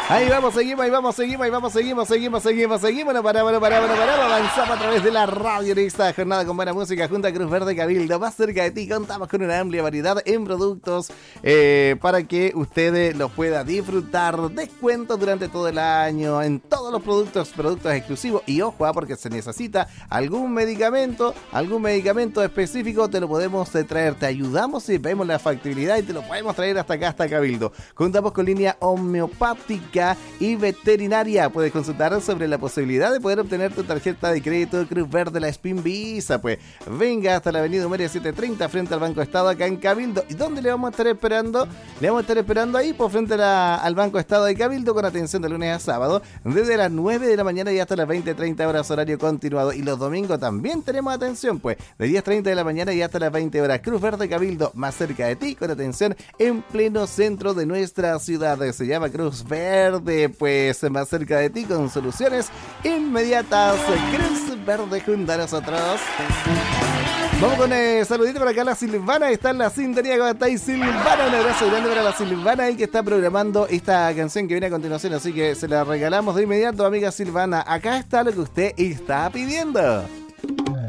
Ahí vamos, seguimos, no paramos, avanzamos a través de la radio en esta jornada con buena música junto a Cruz Verde Cabildo. Más cerca de ti contamos con una amplia variedad en productos para que usted los pueda disfrutar. Descuentos durante todo el año en todos los productos exclusivos. Y ojo, porque se necesita algún medicamento específico, te lo podemos traer. Te ayudamos y vemos la factibilidad y te lo podemos traer hasta acá, hasta Cabildo. Contamos con línea homeopática y veterinaria. Puedes consultar sobre la posibilidad de poder obtener tu tarjeta de crédito Cruz Verde, la Spin Visa. Pues venga hasta la avenida Humeria 730 frente al Banco Estado acá en Cabildo. ¿Y dónde le vamos a estar esperando? Le vamos a estar esperando ahí por frente al Banco Estado de Cabildo, con atención de lunes a sábado desde las 9 de la mañana y hasta las 20:30 horas, horario continuado. Y los domingos también tenemos atención, pues de 10:30 de la mañana y hasta las 20 horas. Cruz Verde Cabildo, más cerca de ti, con atención en pleno centro de nuestra ciudad. Se llama Cruz Verde, pues más cerca de ti, con soluciones inmediatas. Cruz Verde junto a nosotros. Vamos con saludito para acá, la Silvana está en la sintonía. ¿Cómo estáis, Silvana? Un abrazo grande para la Silvana ahí, que está programando esta canción que viene a continuación, así que se la regalamos de inmediato, amiga Silvana. Acá está lo que usted está pidiendo.